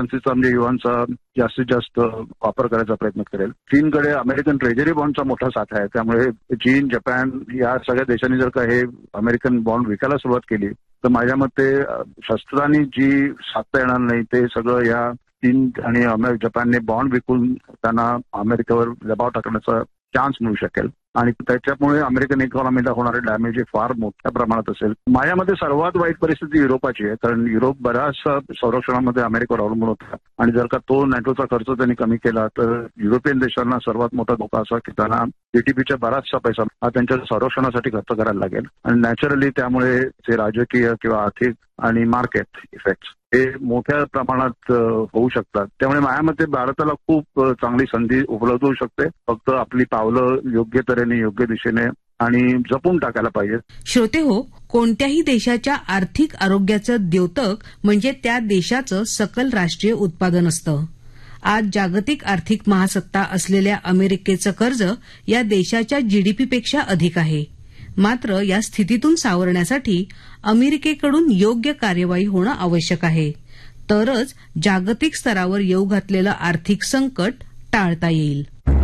करन्सीचा म्हणजे युआनचा जास्तीत जास्त वापर करायचा प्रयत्न करेल. चीनकडे अमेरिकन ट्रेजरी बॉन्डचा मोठा साठा आहे. त्यामुळे चीन, जपान या सगळ्या देशांनी जर का हे अमेरिकन बॉन्ड विकायला सुरुवात केली तर माझ्या मते शस्त्रांनी जी साधता येणार नाही ते सगळं या चीन आणि जपानने बॉन्ड विकून त्यांना अमेरिकेवर दबाव टाकण्याचा चान्स मिळू शकेल आणि त्याच्यामुळे अमेरिकन इकॉनॉमीला होणारे डॅमेज हे फार मोठ्या प्रमाणात असेल. माझ्या मते सर्वात वाईट परिस्थिती युरोपाची आहे, कारण युरोप बऱ्याचशा संरक्षणामध्ये अमेरिकेवर अवलंबून होता आणि जर का तो नॅटोचा खर्च त्यांनी कमी केला तर युरोपियन देशांना सर्वात मोठा धोका असा की त्यांना जीडीपीचा बराचसा पैसा हा त्यांच्या संरक्षणासाठी खर्च करायला लागेल आणि नॅचरली त्यामुळे जे राजकीय किंवा आर्थिक आणि मार्केट इफेक्ट्स हे मोठ्या प्रमाणात होऊ शकतात. त्यामुळे माझ्या मते भारताला खूप चांगली संधी उपलब्ध होऊ शकते. फक्त आपली पावलं योग्य तऱ्हेने योग्य दिशेने आणि जपून टाकायला पाहिजेत. श्रोते हो, कोणत्याही देशाच्या आर्थिक आरोग्याचं द्योतक म्हणजे त्या देशाचं सकल राष्ट्रीय उत्पादन असतं. आज जागतिक आर्थिक महासत्ता असलेल्या अमेरिकेचं कर्ज या देशाच्या जीडीपीपेक्षा अधिक आहे. मात्र या स्थितीतून सावरण्यासाठी अमेरिकेकडून योग्य कार्यवाही होणं आवश्यक आहे. तरच जागतिक स्तरावर येऊ घातलेलं आर्थिक संकट टाळता येईल.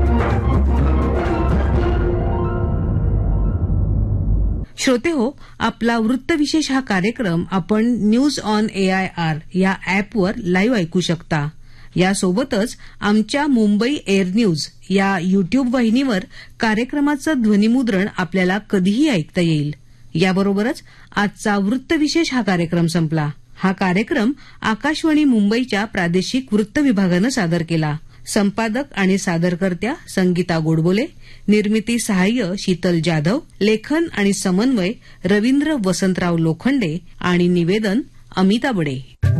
श्रोते हो, आपला वृत्तविशेष हा कार्यक्रम आपण न्यूज ऑन AIR या ॲपवर लाईव्ह ऐकू शकता. यासोबतच आमच्या मुंबई एअर न्यूज या युट्यूब वाहिनीवर कार्यक्रमाचं ध्वनिमुद्रण आपल्याला कधीही ऐकता येईल. याबरोबरच आजचा वृत्तविशेष हा कार्यक्रम संपला. हा कार्यक्रम आकाशवाणी मुंबईच्या प्रादेशिक वृत्त विभागानं सादर केला. संपादक आणि सादरकर्त्या संगीता गोडबोले, निर्मिती सहाय्य शीतल जाधव, लेखन आणि समन्वय रवींद्र वसंतराव लोखंडे आणि निवेदन अमिता बडे.